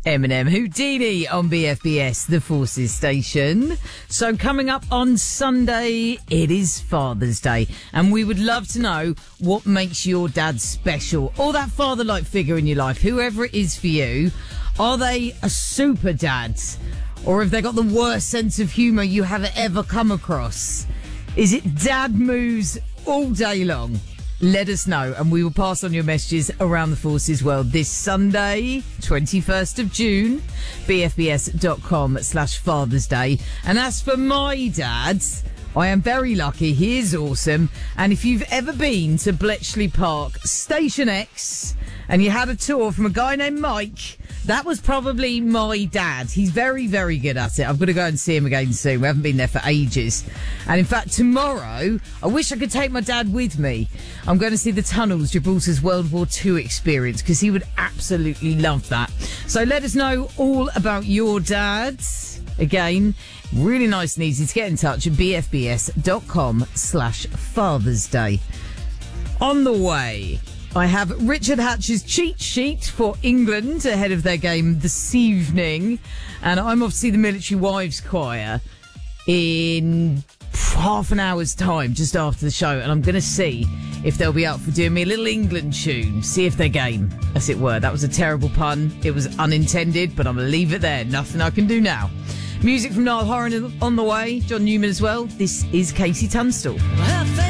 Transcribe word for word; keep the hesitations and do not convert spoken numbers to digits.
Eminem Houdini on B F B S, the Forces station. So coming up on Sunday, it is Father's Day, and we would love to know what makes your dad special, or that father-like figure in your life, whoever it is for you. Are they a super dad, or have they got the worst sense of humour you have ever come across? Is it dad moves all day long? Let us know, and we will pass on your messages around the Forces world this Sunday, twenty-first of June, bfbs.com slash Father's Day. And as for my dad, I am very lucky. He is awesome. And if you've ever been to Bletchley Park, Station X, and you had a tour from a guy named Mike, that was probably my dad. He's very, very good at it. I've got to go and see him again soon. We haven't been there for ages. And in fact, tomorrow, I wish I could take my dad with me. I'm going to see the Tunnels, Gibraltar's World War Two experience, because he would absolutely love that. So let us know all about your dads. Again, really nice and easy to get in touch at bfbs.com slash Father's Day. On the way, I have Richard Hatch's cheat sheet for England ahead of their game this evening. And I'm off to see the Military Wives Choir in half an hour's time, just after the show. And I'm going to see if they'll be up for doing me a little England tune. See if they're game, as it were. That was a terrible pun. It was unintended, but I'm going to leave it there. Nothing I can do now. Music from Niall Horan on the way. John Newman as well. This is Casey Tunstall.